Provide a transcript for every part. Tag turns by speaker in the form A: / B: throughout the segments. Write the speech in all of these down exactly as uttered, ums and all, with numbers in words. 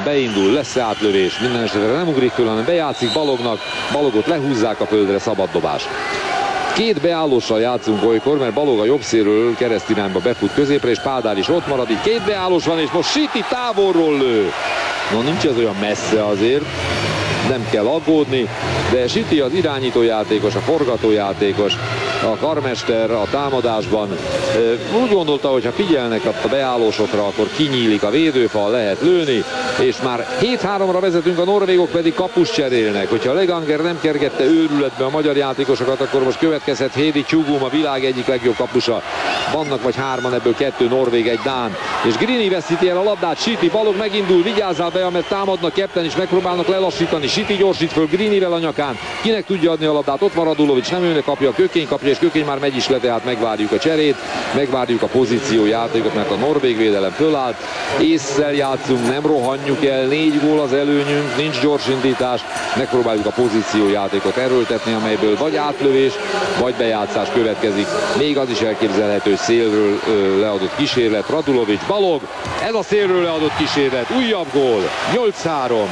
A: beindul, lesz átlövés, minden esetre nem ugrik föl, hanem bejátszik Balognak, Balogot lehúzzák a földre, szabad dobás. Két beállóssal játszunk olykor, mert Balog a jobb szélről keresztirányba befut középre, és Pádár is ott marad, így két beállós van, és most Siti távolról lő. No, nincs ez olyan messze azért, nem kell aggódni, de Siti az irányítójátékos, a forgatójátékos, a karmester a támadásban. Úgy gondolta, hogy ha figyelnek a beállósokra, akkor kinyílik a védőfal, lehet lőni, és már hét háromra vezetünk, a norvégok pedig kapust cserélnek. Hogyha Leganger nem kergette őrületbe a magyar játékosokat, akkor most következhet Hédi Csugum, a világ egyik legjobb kapusa. Vannak vagy hárman, ebből kettő norvég, egy dán. És Grini veszíti el a labdát, Siti, Balog megindul, vigyázzál be, mert támadnak, Kepten is megpróbálnak lelassítani. Siti gyorsít föl Grinivel a nyakán, kinek tudja adni a labdát, ott van Radulovics, nem őnek kapja, Kökény kapja, és Kökény már megy is le, tehát megvárjuk a cserét, megvárjuk a pozíciójátékot, mert a norvég védelem fölállt. Ésszel játszunk, nem rohanjuk el, négy gól az előnyünk, nincs gyorsindítás, megpróbáljuk a pozíciójátékot erőltetni, amelyből vagy átlövés, vagy bejátszás következik. Még az is elképzelhető, hogy szélről ö, leadott kísérlet, Radulovics, Balog, ez a szélről leadott kísérlet, újabb gól, nyolc három.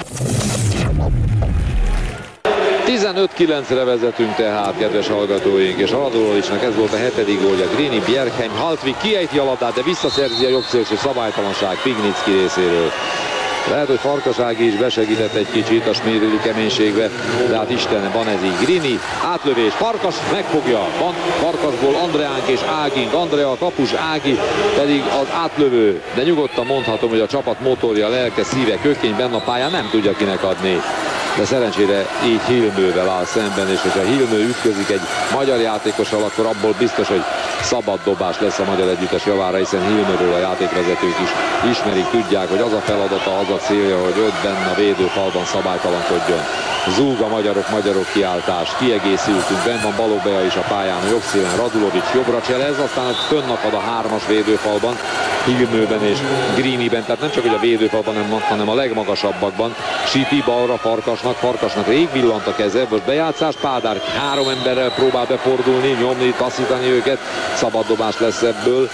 A: tizenöt kilencre vezetünk tehát, kedves hallgatóink, és Radulovicsnak ez volt a hetedik gólja. Grini, Bjerkheim, Haltvik kiejti a labdát, de visszaszerzi a jobb szélső, szabálytalanság Pignicki részéről. Lehet, hogy Farkasági is besegített egy kicsit a Smédeli keménységbe, de hát Istenem, van ez így. Grini, átlövés, Farkas megfogja, van Farkasból Andreánk és Ágink, Andrea a kapus, Ági pedig az átlövő, de nyugodtan mondhatom, hogy a csapat motorja, lelke, szíve, Kökény benne a pályán, nem tudja kinek adni. De szerencsére így Hilmővel áll szemben, és hogyha Hilmő ütközik egy magyar játékossal, akkor abból biztos, hogy szabad dobás lesz a magyar együttes javára, hiszen Hilmőről a játékvezetők is ismerik, tudják, hogy az a feladata, az a célja, hogy ott benne a védőfalban szabálytalankodjon. Zúg a magyarok, magyarok kiáltás, kiegészültünk, benn van Balogh is a pályán, a jobb szélen Radulovics jobbra cselez, aztán fönnakad a hármas védőfalban, Hilmőben és Griniben, tehát nem csak hogy a védőfalban, hanem a legmagasabbakban. Siti balra Farkasnak, Farkasnak rég villant a keze, most bejátszás, Pádár három emberrel próbál befordulni, nyomni, taszítani őket, szabaddobás lesz ebből.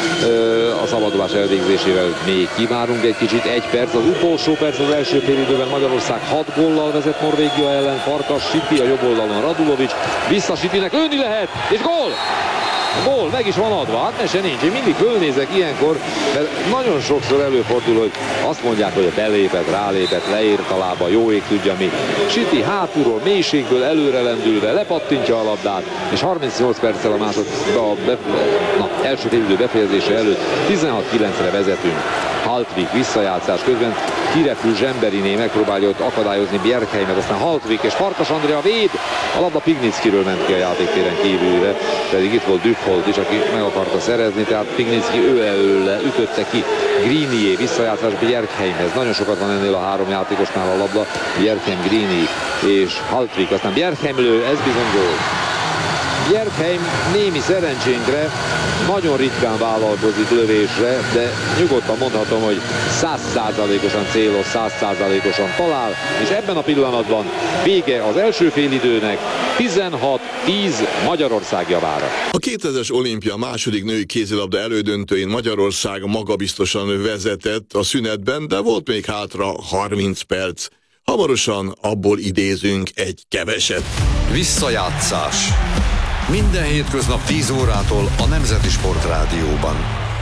A: A szabaddobás elvégzésével még kivárunk egy kicsit, egy perc, az utolsó perc az első félidőben, Magyarország hat góllal vezet Norvégia ellen, Farkas, Siti a jobb oldalon, Radulovics, vissza Sitinek, lőni lehet, és gól! Gól, meg is van adva, hát mese nincs. Én mindig fölnézek ilyenkor, mert nagyon sokszor előfordul, hogy azt mondják, hogy belépett, rálépett, leért a lába, jó ég tudja mi. Siti hátulról, mélységből előre lendülve, lepattintja a labdát, és harmincnyolc perccel a másod, a be, na, első félidő befejezése előtt tizenhat kilencre vezetünk. Haltvik visszajátszás közben kirepül Zsemberiné, megpróbálja ott akadályozni Bjerkheimet, aztán Haltvik és Farkas Andrea véd, a labda Pignickiről ment ki a játéktéren kívülre, pedig itt volt Düffold is, aki meg akarta szerezni, tehát Pignicki ő előle ütötte ki Grinié, visszajátszás Bjerkheimhez. Nagyon sokat van ennél a három játékosnál a labda, Bjerkheim, Grini és Haltvik, aztán Bjerkheim lő, ez bizony gól. Bjerkheim némi szerencsénkre nagyon ritkán vállalkozik lövésre, de nyugodtan mondhatom, hogy száz százalékosan célos, száz százalékosan talál, és ebben a pillanatban vége az első félidőnek, tizenhat tíz Magyarország javára.
B: A kétezres olimpia második női kézilabda elődöntőjén Magyarország magabiztosan vezetett a szünetben, de volt még hátra harminc perc. Hamarosan abból idézünk egy keveset.
C: Visszajátszás. Minden hétköznap tíz órától a Nemzeti Sport Rádióban.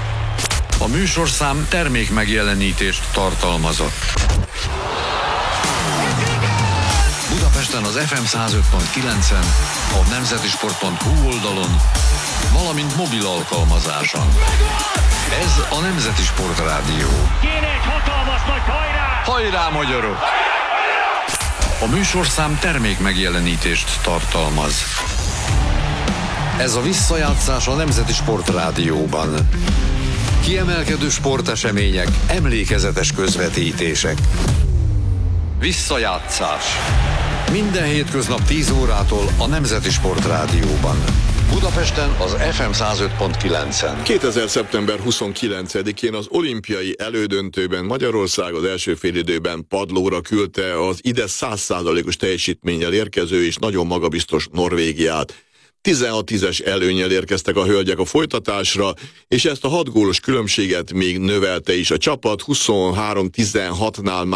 C: A műsorszám termék megjelenítést tartalmazott. Budapesten az ef em száz öt pont kilencen, a nemzetisport pont hu oldalon, valamint mobil alkalmazáson. Ez a Nemzeti Sport Rádió.
D: Kéne egy hatalmas nagy hajrá!
C: Hajrá, magyarok! A műsorszám termék megjelenítést tartalmaz. Ez a visszajátszás a Nemzeti Sport Rádióban. Kiemelkedő sportesemények, emlékezetes közvetítések. Visszajátszás. Minden hétköznap tíz órától a Nemzeti Sport Rádióban. Budapesten az ef em száz öt pont kilencen.
B: kétezer. szeptember huszonkilencedikén az olimpiai elődöntőben Magyarország az első félidőben padlóra küldte az ide száz százalékos teljesítménnyel érkező és nagyon magabiztos Norvégiát. tizenhat tízes előnnyel érkeztek a hölgyek a folytatásra, és ezt a hat gólos különbséget még növelte is a csapat, huszonhárom tizenhatnál